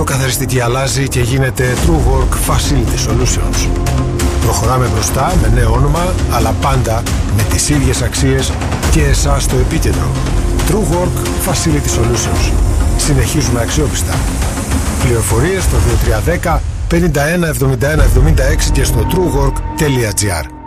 ηλεκτροκαθαριστική αλλάζει και γίνεται TrueWork Facility Solutions. Προχωράμε μπροστά με νέο όνομα, αλλά πάντα με τις ίδιες αξίες και εσάς στο επίκεντρο. TrueWork Facility Solutions. Συνεχίζουμε αξιόπιστα. Πληροφορίες στο 2310 51 71 76 και στο truework.gr.